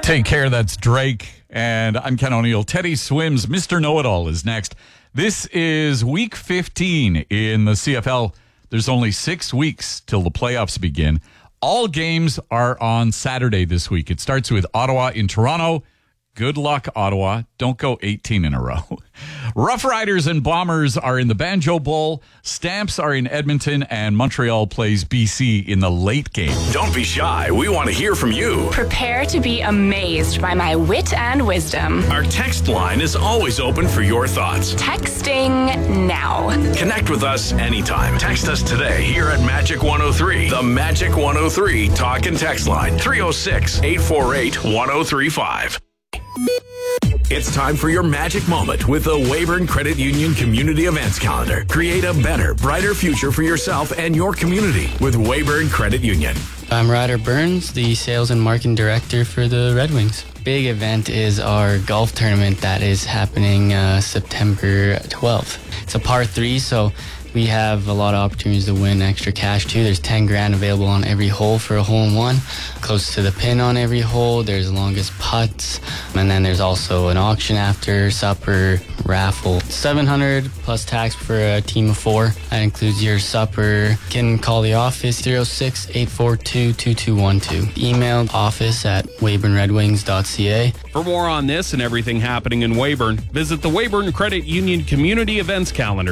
Take Care, that's Drake. And I'm Ken O'Neill. Teddy Swims, Mr. Know-It-All is next. This is week 15 in the CFL. There's only 6 weeks till the playoffs begin. All games are on Saturday this week. It starts with Ottawa in Toronto. Good luck, Ottawa. Don't go 18 in a row. Rough Riders and Bombers are in the Banjo Bowl. Stamps are in Edmonton, and Montreal plays BC in the late game. Don't be shy. We want to hear from you. Prepare to be amazed by my wit and wisdom. Our text line is always open for your thoughts. Texting now. Connect with us anytime. Text us today here at Magic 103. The Magic 103 talk and text line. 306-848-1035. It's time for your magic moment with the Weyburn Credit Union Community Events Calendar. Create a better, brighter future for yourself and your community with Weyburn Credit Union. I'm Ryder Burns, the Sales and Marketing Director for the Red Wings. Big event is our golf tournament that is happening September 12th. It's a par 3, so we have a lot of opportunities to win extra cash too. There's 10 grand available on every hole for a hole-in-one. Close to the pin on every hole. There's longest putts. And then there's also an auction after, supper, raffle. $700 plus tax for a team of 4. That includes your supper. You can call the office 306-842-2212. Email office@weyburnredwings.ca. For more on this and everything happening in Weyburn, visit the Weyburn Credit Union Community Events Calendar